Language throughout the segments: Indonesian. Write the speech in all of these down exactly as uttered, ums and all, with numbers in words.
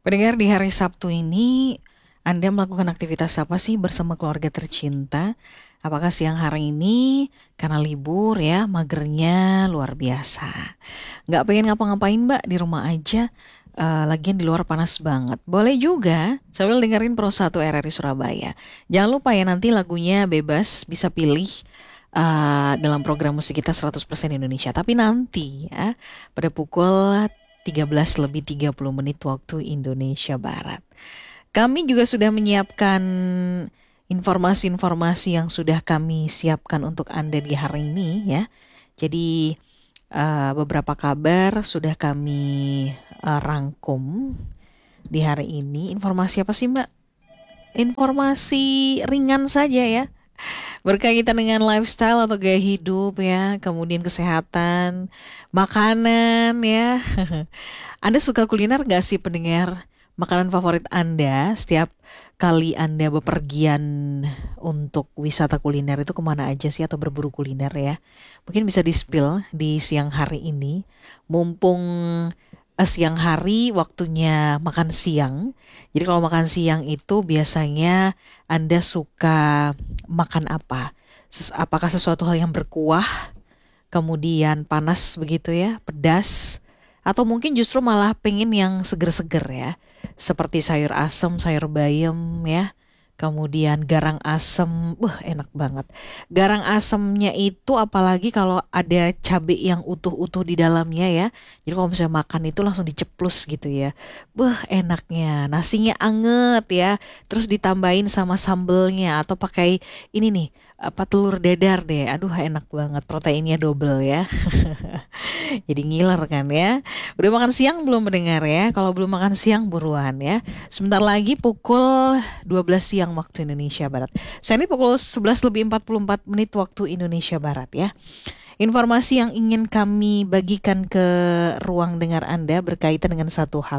Pendengar, di hari Sabtu ini, Anda melakukan aktivitas apa sih bersama keluarga tercinta? Apakah siang hari ini karena libur ya, magernya luar biasa. Nggak pengen ngapa-ngapain mbak, di rumah aja. Eh, lagian di luar panas banget. Boleh juga sambil dengerin Pro satu R R I Surabaya. Jangan lupa ya, nanti lagunya bebas, bisa pilih eh, dalam program musik kita seratus persen Indonesia. Tapi nanti ya, pada pukul tiga belas lebih tiga puluh menit waktu Indonesia Barat. Kami juga sudah menyiapkan informasi-informasi yang sudah kami siapkan untuk Anda di hari ini ya. Jadi eh, beberapa kabar sudah kami eh, rangkum di hari ini. Informasi apa sih Mbak? Informasi ringan saja ya. Berkaitan dengan lifestyle atau gaya hidup ya, kemudian kesehatan, makanan ya. Anda suka kuliner gak sih pendengar? Makanan favorit Anda setiap kali Anda bepergian untuk wisata kuliner itu kemana aja sih atau berburu kuliner ya? Mungkin bisa di-spill di siang hari ini. Mumpung eh, siang hari waktunya makan siang. Jadi kalau makan siang itu biasanya Anda suka makan apa? Ses- apakah sesuatu hal yang berkuah, kemudian panas begitu ya, pedas, atau mungkin justru malah pengen yang seger-seger ya, seperti sayur asem, sayur bayam ya, kemudian garang asem, wah enak banget. Garang asemnya itu apalagi kalau ada cabai yang utuh-utuh di dalamnya ya, jadi kalau misalnya makan itu langsung diceplus gitu ya, wah enaknya, nasinya anget ya, terus ditambahin sama sambelnya atau pakai ini nih, apa telur dadar deh, aduh enak banget, proteinnya double ya. Jadi ngiler kan ya. Udah makan siang belum mendengar ya? Kalau belum makan siang buruan ya. Sebentar lagi pukul dua belas siang waktu Indonesia Barat. Saya ini pukul sebelas lebih empat puluh empat menit waktu Indonesia Barat ya. Informasi yang ingin kami bagikan ke ruang dengar Anda berkaitan dengan satu hal.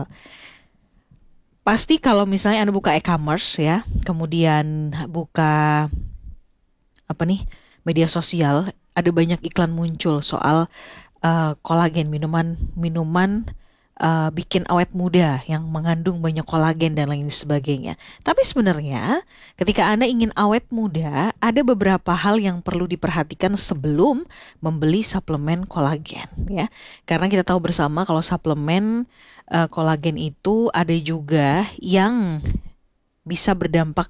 Pasti kalau misalnya Anda buka e-commerce ya, kemudian buka apa nih, media sosial, ada banyak iklan muncul soal eh, kolagen, minuman minuman eh, bikin awet muda yang mengandung banyak kolagen dan lain sebagainya. Tapi sebenarnya ketika Anda ingin awet muda, ada beberapa hal yang perlu diperhatikan sebelum membeli suplemen kolagen ya. Karena kita tahu bersama kalau suplemen eh, kolagen itu ada juga yang bisa berdampak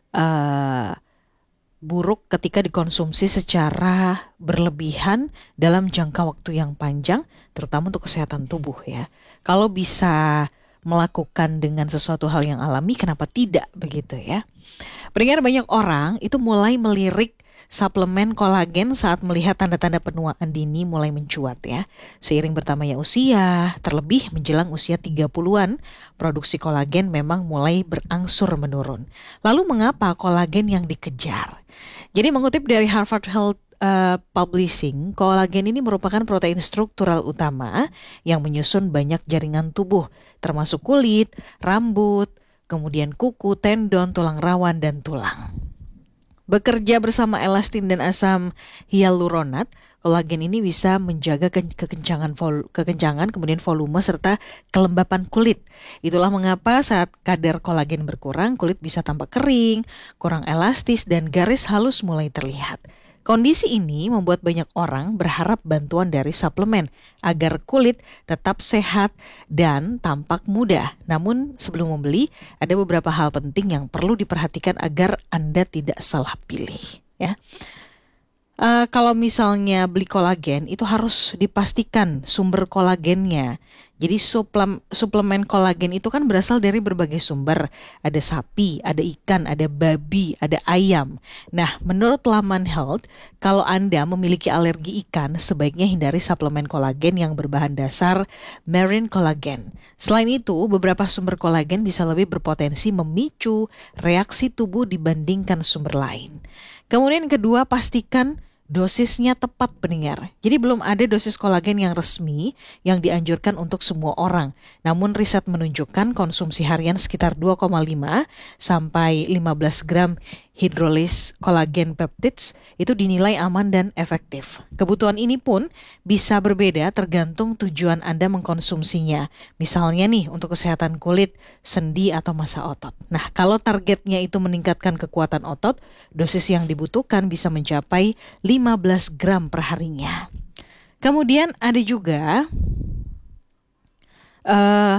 eh, buruk ketika dikonsumsi secara berlebihan dalam jangka waktu yang panjang, terutama untuk kesehatan tubuh ya. Kalau bisa melakukan dengan sesuatu hal yang alami, kenapa tidak begitu ya? Pendengar, banyak orang itu mulai melirik suplemen kolagen saat melihat tanda-tanda penuaan dini mulai mencuat ya. Seiring bertambahnya usia, terlebih menjelang usia tiga puluhan-an, produksi kolagen memang mulai berangsur menurun. Lalu mengapa kolagen yang dikejar? Jadi mengutip dari Harvard Health uh, Publishing, kolagen ini merupakan protein struktural utama yang menyusun banyak jaringan tubuh, termasuk kulit, rambut, kemudian kuku, tendon, tulang rawan, dan tulang. Bekerja bersama elastin dan asam hyaluronat, kolagen ini bisa menjaga ke- kekencangan vol- kekencangan, kemudian volume serta kelembapan kulit. Itulah mengapa saat kadar kolagen berkurang, kulit bisa tampak kering, kurang elastis dan garis halus mulai terlihat. Kondisi ini membuat banyak orang berharap bantuan dari suplemen agar kulit tetap sehat dan tampak muda. Namun sebelum membeli, ada beberapa hal penting yang perlu diperhatikan agar Anda tidak salah pilih ya. Eh, kalau misalnya beli kolagen itu harus dipastikan sumber kolagennya. Jadi suplem- suplemen kolagen itu kan berasal dari berbagai sumber. Ada sapi, ada ikan, ada babi, ada ayam. Nah, menurut laman Health, kalau Anda memiliki alergi ikan, sebaiknya hindari suplemen kolagen yang berbahan dasar marine collagen. Selain itu, beberapa sumber kolagen bisa lebih berpotensi memicu reaksi tubuh dibandingkan sumber lain. Kemudian kedua, pastikan dosisnya tepat pendengar. Jadi belum ada dosis kolagen yang resmi yang dianjurkan untuk semua orang. Namun riset menunjukkan konsumsi harian sekitar dua koma lima sampai lima belas gram hydrolase collagen peptides itu dinilai aman dan efektif. Kebutuhan ini pun bisa berbeda tergantung tujuan Anda mengkonsumsinya. Misalnya nih untuk kesehatan kulit, sendi, atau masa otot. Nah, kalau targetnya itu meningkatkan kekuatan otot, dosis yang dibutuhkan bisa mencapai lima belas gram per harinya. Kemudian ada juga uh,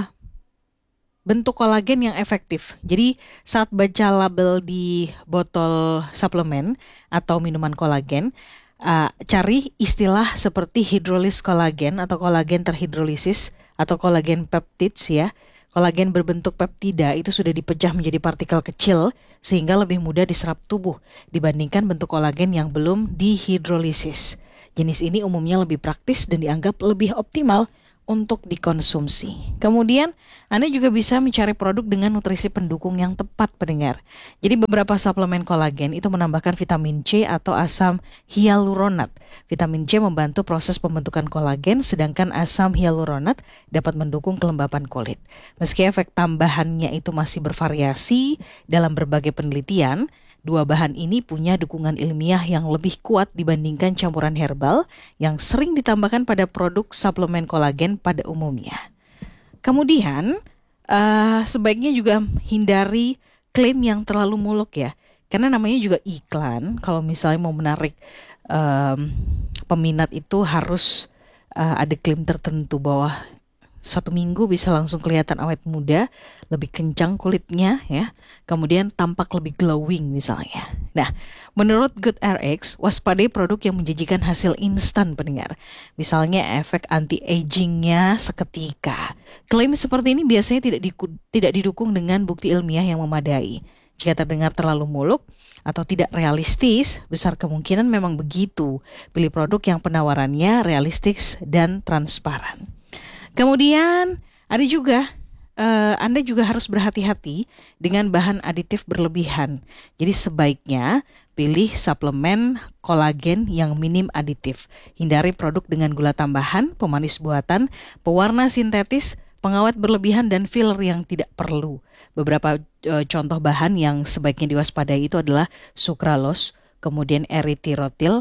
bentuk kolagen yang efektif. Jadi saat baca label di botol suplemen atau minuman kolagen, uh, cari istilah seperti hydrolase kolagen atau kolagen terhidrolisis atau kolagen peptides ya. Kolagen berbentuk peptida itu sudah dipecah menjadi partikel kecil sehingga lebih mudah diserap tubuh dibandingkan bentuk kolagen yang belum dihidrolisis. Jenis ini umumnya lebih praktis dan dianggap lebih optimal untuk dikonsumsi. Kemudian, Anda juga bisa mencari produk dengan nutrisi pendukung yang tepat pendengar. Jadi beberapa suplemen kolagen itu menambahkan vitamin C atau asam hyaluronat. Vitamin C membantu proses pembentukan kolagen, sedangkan asam hyaluronat dapat mendukung kelembapan kulit. Meski efek tambahannya itu masih bervariasi dalam berbagai penelitian, dua bahan ini punya dukungan ilmiah yang lebih kuat dibandingkan campuran herbal yang sering ditambahkan pada produk suplemen kolagen pada umumnya. Kemudian, uh, sebaiknya juga hindari klaim yang terlalu muluk ya. Karena namanya juga iklan, kalau misalnya mau menarik um, peminat itu harus uh, ada klaim tertentu bahwa satu minggu bisa langsung kelihatan awet muda, lebih kencang kulitnya ya, kemudian tampak lebih glowing misalnya. Nah, menurut GoodRx, waspadai produk yang menjanjikan hasil instan pendengar. Misalnya efek anti-agingnya seketika. Klaim seperti ini biasanya tidak, diku, tidak didukung dengan bukti ilmiah yang memadai. Jika terdengar terlalu muluk atau tidak realistis, besar kemungkinan memang begitu. Pilih produk yang penawarannya realistis dan transparan. Kemudian ada juga, uh, Anda juga harus berhati-hati dengan bahan aditif berlebihan. Jadi sebaiknya pilih suplemen kolagen yang minim aditif. Hindari produk dengan gula tambahan, pemanis buatan, pewarna sintetis, pengawet berlebihan, dan filler yang tidak perlu. Beberapa uh, contoh bahan yang sebaiknya diwaspadai itu adalah sucralose, kemudian erythritol,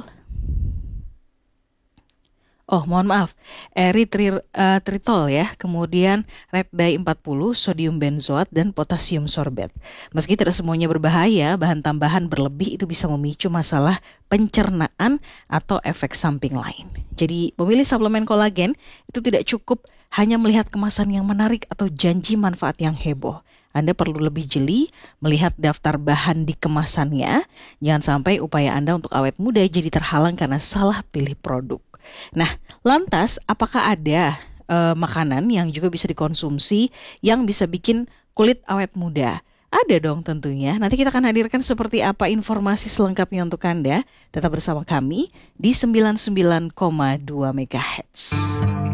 Oh, mohon maaf, erythritol ya, kemudian red dye empat puluh, sodium benzoat, dan potasium sorbet. Meski tidak semuanya berbahaya, bahan tambahan berlebih itu bisa memicu masalah pencernaan atau efek samping lain. Jadi, memilih suplemen kolagen itu tidak cukup hanya melihat kemasan yang menarik atau janji manfaat yang heboh. Anda perlu lebih jeli melihat daftar bahan di kemasannya. Jangan sampai upaya Anda untuk awet muda jadi terhalang karena salah pilih produk. Nah, lantas apakah ada uh, makanan yang juga bisa dikonsumsi yang bisa bikin kulit awet muda? Ada dong tentunya. Nanti kita akan hadirkan seperti apa informasi selengkapnya untuk Anda. Tetap bersama kami di sembilan puluh sembilan koma dua megahertz.